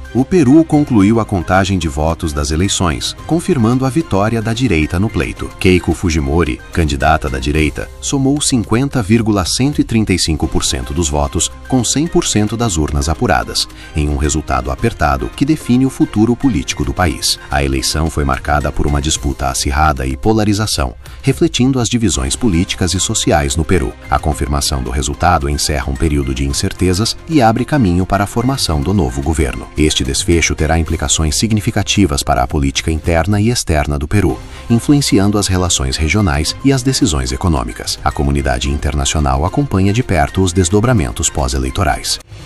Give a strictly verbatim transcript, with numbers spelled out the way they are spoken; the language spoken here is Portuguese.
O Peru concluiu a contagem de votos das eleições, confirmando a vitória da direita no pleito. Keiko Fujimori, candidata da direita, somou cinquenta vírgula cento e trinta e cinco por cento dos votos, com cem por cento das urnas apuradas, em um resultado apertado que define o futuro político do país. A eleição foi marcada por uma disputa acirrada e polarização, refletindo as divisões políticas e sociais no Peru. A confirmação do resultado encerra um período de incertezas e abre caminho para a formação do novo governo. Este desfecho terá implicações significativas para a política interna e externa do Peru, influenciando as relações regionais e as decisões econômicas. A comunidade internacional acompanha de perto os desdobramentos pós-eleitorais.